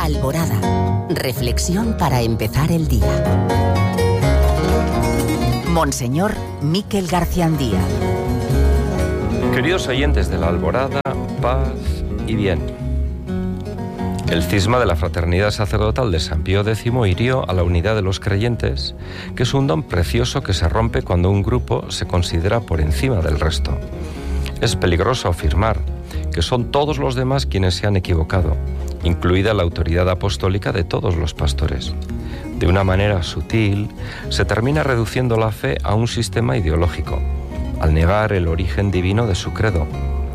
Alborada. Reflexión para empezar el día. Monseñor Miquel Garciandía. Queridos oyentes de la Alborada, paz y bien. El cisma de la fraternidad sacerdotal de San Pío X hirió a la unidad de los creyentes, que es un don precioso que se rompe cuando un grupo se considera por encima del resto. Es peligroso afirmar que son todos los demás quienes se han equivocado, incluida la autoridad apostólica de todos los pastores. De una manera sutil, se termina reduciendo la fe a un sistema ideológico, al negar el origen divino de su credo.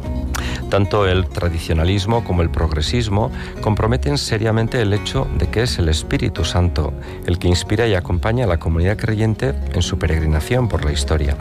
Tanto el tradicionalismo como el progresismo comprometen seriamente el hecho de que es el Espíritu Santo el que inspira y acompaña a la comunidad creyente en su peregrinación por la historia.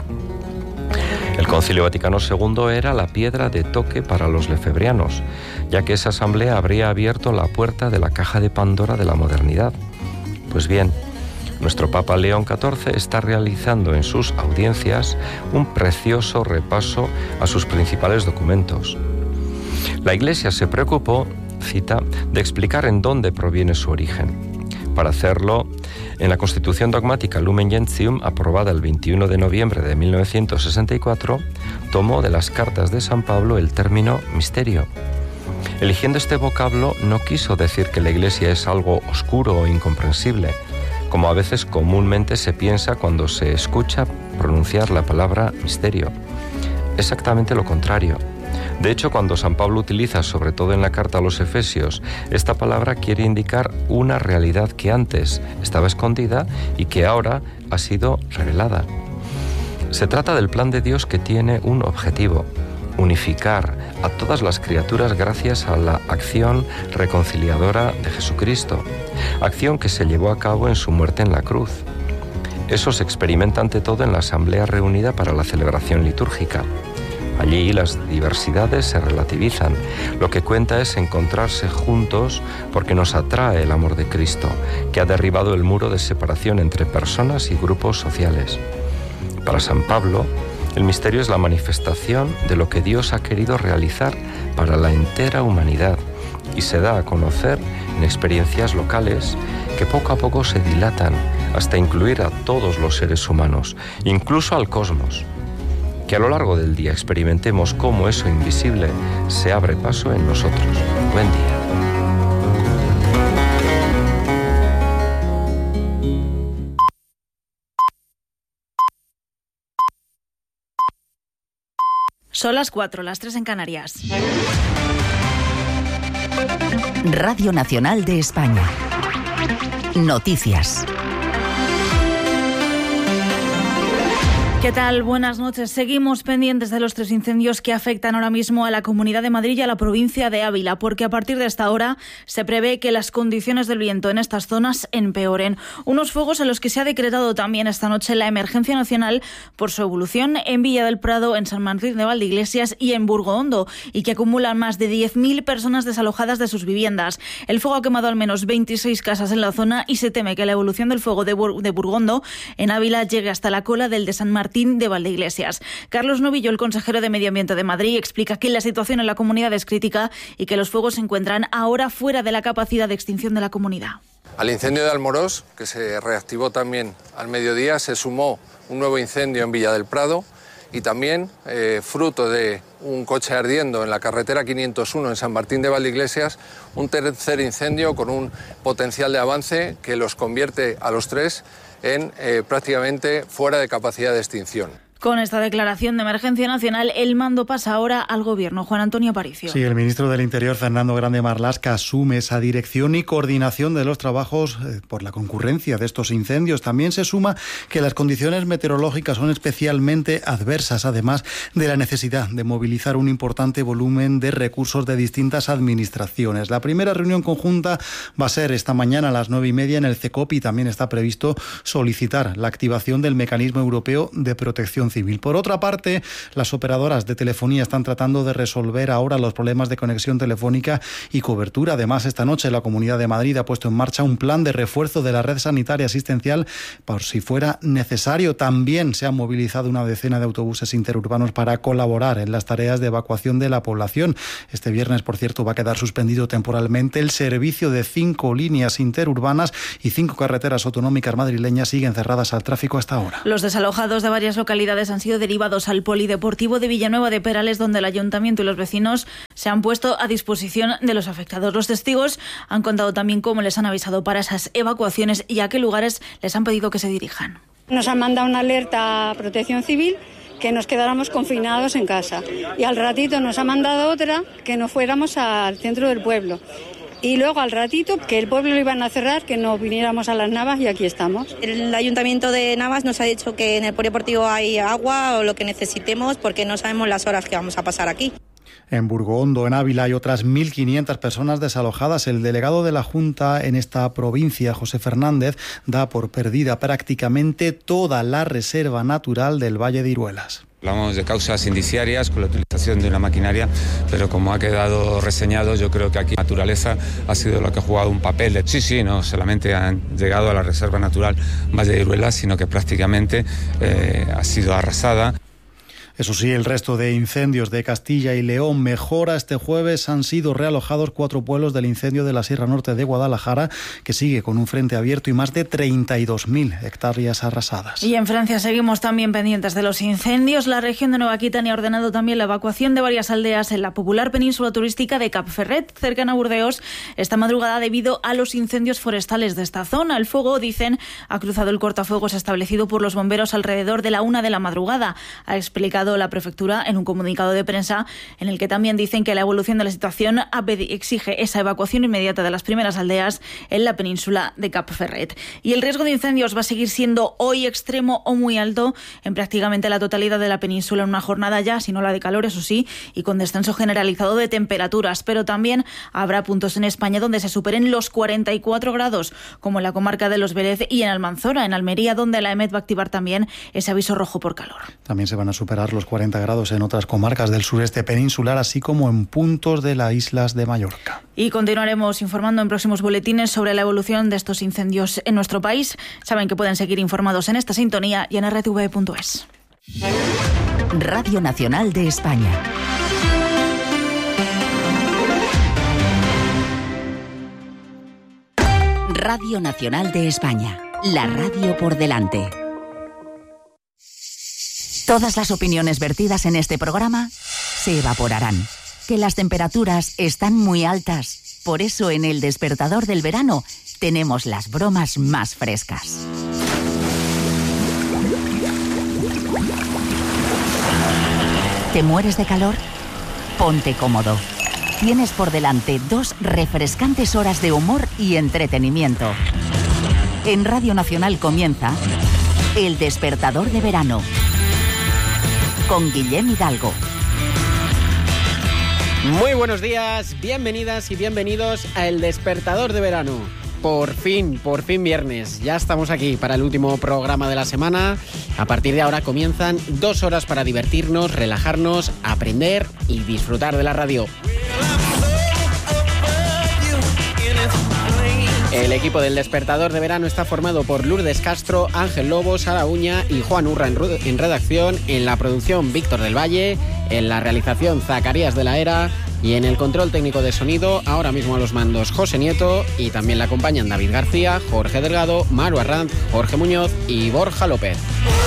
El Concilio Vaticano II era la piedra de toque para los lefebrianos, ya que esa asamblea habría abierto la puerta de la caja de Pandora de la modernidad. Pues bien, nuestro Papa León XIV está realizando en sus audiencias un precioso repaso a sus principales documentos. La Iglesia se preocupó, cita, de explicar en dónde proviene su origen. Para hacerlo, en la Constitución Dogmática Lumen Gentium, aprobada el 21 de noviembre de 1964, tomó de las cartas de San Pablo el término misterio. Eligiendo este vocablo, no quiso decir que la Iglesia es algo oscuro o incomprensible, como a veces comúnmente se piensa cuando se escucha pronunciar la palabra misterio. Exactamente lo contrario. De hecho, cuando San Pablo utiliza, sobre todo en la carta a los Efesios, esta palabra quiere indicar una realidad que antes estaba escondida y que ahora ha sido revelada. Se trata del plan de Dios que tiene un objetivo: unificar a todas las criaturas gracias a la acción reconciliadora de Jesucristo, acción que se llevó a cabo en su muerte en la cruz. Eso se experimenta ante todo en la asamblea reunida para la celebración litúrgica. Allí las diversidades se relativizan. Lo que cuenta es encontrarse juntos porque nos atrae el amor de Cristo, que ha derribado el muro de separación entre personas y grupos sociales. Para San Pablo, el misterio es la manifestación de lo que Dios ha querido realizar para la entera humanidad y se da a conocer en experiencias locales que poco a poco se dilatan hasta incluir a todos los seres humanos, incluso al cosmos. Que a lo largo del día experimentemos cómo eso invisible se abre paso en nosotros. Buen día. Son las 4, las 3 en Canarias. Radio Nacional de España. Noticias. ¿Qué tal? Buenas noches. Seguimos pendientes de los 3 incendios que afectan ahora mismo a la Comunidad de Madrid y a la provincia de Ávila, porque a partir de esta hora se prevé que las condiciones del viento en estas zonas empeoren. Unos fuegos en los que se ha decretado también esta noche la emergencia nacional por su evolución en Villa del Prado, en San Martín de Valdeiglesias y en Burgondo, y que acumulan más de 10.000 personas desalojadas de sus viviendas. El fuego ha quemado al menos 26 casas en la zona y se teme que la evolución del fuego de Burgondo en Ávila llegue hasta la cola del de San Martín de Valdeiglesias. Carlos Novillo, el consejero de Medio Ambiente de Madrid, explica que la situación en la comunidad es crítica y que los fuegos se encuentran ahora fuera de la capacidad de extinción de la comunidad. Al incendio de Almorós, que se reactivó también al mediodía, se sumó un nuevo incendio en Villa del Prado y también, fruto de un coche ardiendo en la carretera 501 en San Martín de Valdeiglesias, un tercer incendio con un potencial de avance que los convierte a los 3 en prácticamente fuera de capacidad de extinción. Con esta declaración de emergencia nacional, el mando pasa ahora al Gobierno. Juan Antonio Aparicio. Sí, el ministro del Interior, Fernando Grande Marlaska, asume esa dirección y coordinación de los trabajos por la concurrencia de estos incendios. También se suma que las condiciones meteorológicas son especialmente adversas, además de la necesidad de movilizar un importante volumen de recursos de distintas administraciones. La primera reunión conjunta va a ser esta mañana a las 9:30 en el CECOP y también está previsto solicitar la activación del Mecanismo Europeo de Protección Protección Civil. Por otra parte, las operadoras de telefonía están tratando de resolver ahora los problemas de conexión telefónica y cobertura. Además, esta noche la Comunidad de Madrid ha puesto en marcha un plan de refuerzo de la red sanitaria asistencial por si fuera necesario. También se han movilizado una decena de autobuses interurbanos para colaborar en las tareas de evacuación de la población. Este viernes, por cierto, va a quedar suspendido temporalmente el servicio de 5 líneas interurbanas y 5 carreteras autonómicas madrileñas siguen cerradas al tráfico hasta ahora. Los desalojados de varias localidades han sido derivados al Polideportivo de Villanueva de Perales, donde el Ayuntamiento y los vecinos se han puesto a disposición de los afectados. Los testigos han contado también cómo les han avisado para esas evacuaciones y a qué lugares les han pedido que se dirijan. Nos han mandado una alerta a Protección Civil que nos quedáramos confinados en casa y al ratito nos ha mandado otra que no fuéramos al centro del pueblo. Y luego al ratito que el pueblo lo iban a cerrar, que no viniéramos a Las Navas y aquí estamos. El Ayuntamiento de Navas nos ha dicho que en el polideportivo hay agua o lo que necesitemos porque no sabemos las horas que vamos a pasar aquí. En Burgondo, en Ávila, hay otras 1.500 personas desalojadas. El delegado de la Junta en esta provincia, José Fernández, da por perdida prácticamente toda la reserva natural del Valle de Iruelas. Hablamos de causas indiciarias con la utilización de una maquinaria, pero como ha quedado reseñado, yo creo que aquí la naturaleza ha sido lo que ha jugado un papel. Sí, no solamente han llegado a la reserva natural Valle de Iruelas, sino que prácticamente ha sido arrasada. Eso sí, el resto de incendios de Castilla y León mejora. Este jueves han sido realojados 4 pueblos del incendio de la Sierra Norte de Guadalajara, que sigue con un frente abierto y más de 32.000 hectáreas arrasadas. Y en Francia seguimos también pendientes de los incendios. La región de Nueva Aquitania ha ordenado también la evacuación de varias aldeas en la popular península turística de Cap Ferret, cercana a Burdeos, esta madrugada debido a los incendios forestales de esta zona. El fuego, dicen, ha cruzado el cortafuegos establecido por los bomberos alrededor de la 1 de la madrugada. Ha explicado la prefectura en un comunicado de prensa en el que también dicen que la evolución de la situación exige esa evacuación inmediata de las primeras aldeas en la península de Cap Ferret. Y el riesgo de incendios va a seguir siendo hoy extremo o muy alto en prácticamente la totalidad de la península en una jornada ya, sin ola de calor, eso sí, y con descenso generalizado de temperaturas, pero también habrá puntos en España donde se superen los 44 grados, como en la comarca de Los Vélez y en Almanzora, en Almería, donde la EMET va a activar también ese aviso rojo por calor. También se van a superar los 40 grados en otras comarcas del sureste peninsular, así como en puntos de las islas de Mallorca. Y continuaremos informando en próximos boletines sobre la evolución de estos incendios en nuestro país. Saben que pueden seguir informados en esta sintonía y en rtv.es. Radio Nacional de España. Radio Nacional de España. La radio por delante. Todas las opiniones vertidas en este programa se evaporarán. Que las temperaturas están muy altas. Por eso en El Despertador del Verano tenemos las bromas más frescas. ¿Te mueres de calor? Ponte cómodo. Tienes por delante 2 refrescantes horas de humor y entretenimiento. En Radio Nacional comienza El Despertador de Verano con Guillem Hidalgo. Muy buenos días, bienvenidas y bienvenidos a El Despertador de Verano. Por fin viernes, ya estamos aquí para el último programa de la semana. A partir de ahora comienzan 2 horas para divertirnos, relajarnos, aprender y disfrutar de la radio. El equipo del Despertador de Verano está formado por Lourdes Castro, Ángel Lobo, Sara Uña y Juan Urra en redacción, en la producción Víctor del Valle, en la realización Zacarías de la Era y en el control técnico de sonido, ahora mismo a los mandos José Nieto, y también le acompañan David García, Jorge Delgado, Maru Arranz, Jorge Muñoz y Borja López.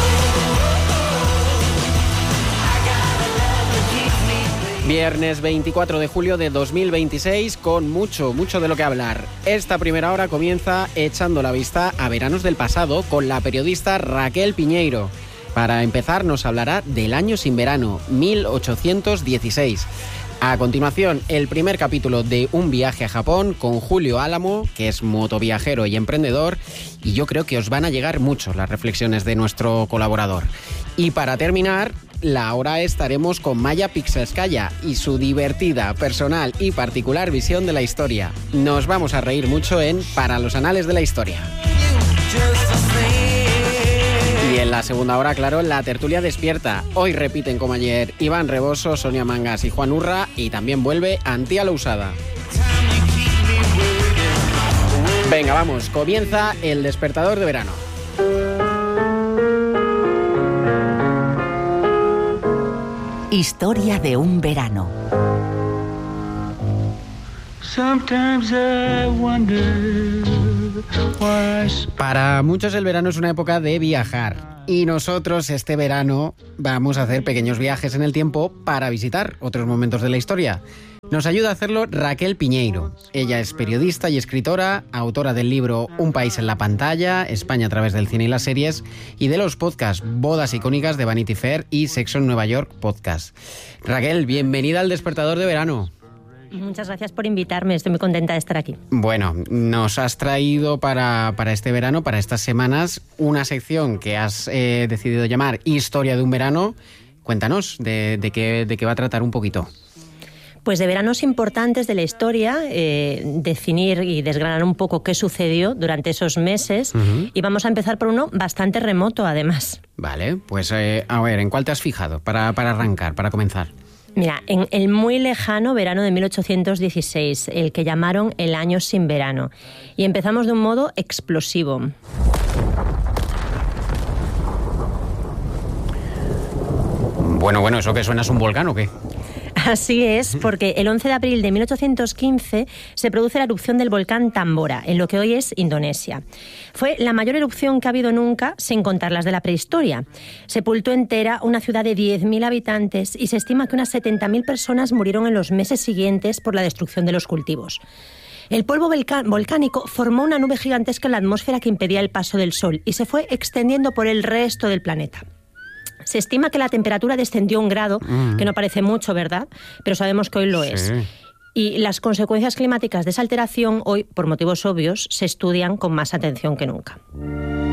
Viernes 24 de julio de 2026 con mucho de lo que hablar. Esta primera hora comienza echando la vista a veranos del pasado con la periodista Raquel Piñeiro. Para empezar nos hablará del año sin verano, 1816. A continuación, el primer capítulo de Un viaje a Japón con Julio Álamo, que es motoviajero y emprendedor, y yo creo que os van a llegar mucho las reflexiones de nuestro colaborador. Y para terminar, la hora estaremos con Maya Pixelskaya y su divertida, personal y particular visión de la historia. Nos vamos a reír mucho en Para los Anales de la Historia. Y en la segunda hora, claro, la tertulia despierta. Hoy repiten como ayer Iván Reboso, Sonia Mangas y Juan Urra, y también vuelve Antía Lousada. Venga, vamos, comienza el despertador de verano. Historia de un verano. Para muchos el verano es una época de viajar y nosotros este verano vamos a hacer pequeños viajes en el tiempo para visitar otros momentos de la historia. Nos ayuda a hacerlo Raquel Piñeiro. Ella es periodista y escritora, autora del libro Un país en la pantalla, España a través del cine y las series, y de los podcasts Bodas icónicas de Vanity Fair y Sexo en Nueva York podcast. Raquel, bienvenida al Despertador de Verano. Muchas gracias por invitarme, estoy muy contenta de estar aquí. Bueno, nos has traído para este verano, para estas semanas, una sección que has decidido llamar Historia de un verano. Cuéntanos de qué va a tratar un poquito. Pues de veranos importantes de la historia, definir y desgranar un poco qué sucedió durante esos meses. Y vamos a empezar por uno bastante remoto, además. Vale, pues a ver, ¿en cuál te has fijado para arrancar, para comenzar? Mira, en el muy lejano verano de 1816, el que llamaron el año sin verano. Y empezamos de un modo explosivo. Bueno, ¿eso que suena es un volcán o qué? Así es, porque el 11 de abril de 1815 se produce la erupción del volcán Tambora, en lo que hoy es Indonesia. Fue la mayor erupción que ha habido nunca, sin contar las de la prehistoria. Sepultó entera una ciudad de 10.000 habitantes y se estima que unas 70.000 personas murieron en los meses siguientes por la destrucción de los cultivos. El polvo volcánico formó una nube gigantesca en la atmósfera que impedía el paso del Sol y se fue extendiendo por el resto del planeta. Se estima que la temperatura descendió 1 grado, que no parece mucho, ¿verdad? Pero sabemos que hoy lo es. Y las consecuencias climáticas de esa alteración hoy, por motivos obvios, se estudian con más atención que nunca.